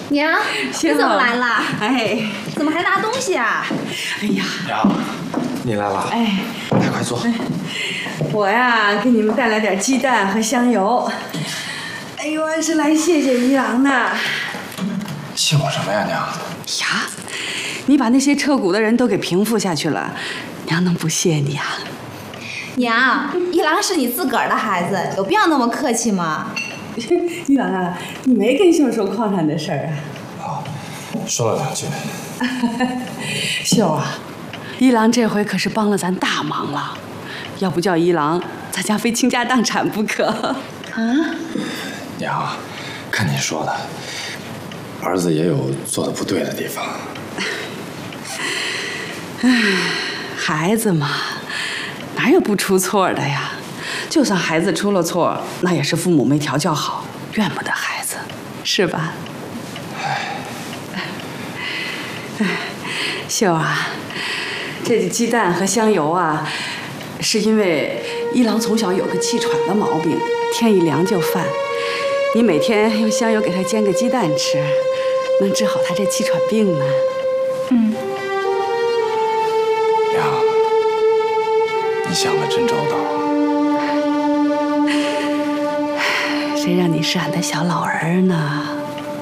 娘，你怎么来了？ 哎， 怎么还拿东西啊？ 哎呀， 娘，你来了。 哎， 来，快坐。 我呀，给你们带来点鸡蛋和香油。哎呦，是来谢谢一郎的。 谢我什么呀，娘？ 呀，你把那些彻骨的人都给平复下去了，娘能不谢你啊？ 娘，一郎是你自个儿的孩子，有必要那么客气吗？ 一郎啊，你没跟秀说矿产的事儿啊？ 哦，说了2句。 秀啊，一郎这回可是帮了咱大忙了，要不叫一郎，咱家非倾家荡产不可。啊？ 娘，看你说的，儿子也有做的不对的地方。 唉，孩子嘛，哪有不出错的呀？就算孩子出了错，那也是父母没调教好，怨不得孩子，是吧？秀啊，这鸡蛋和香油啊，是因为一郎从小有个气喘的毛病，天一凉就犯。你每天用香油给他煎个鸡蛋吃，能治好他这气喘病呢。 嗯。 娘，你想的真周到。 谁让你是俺的小老儿呢？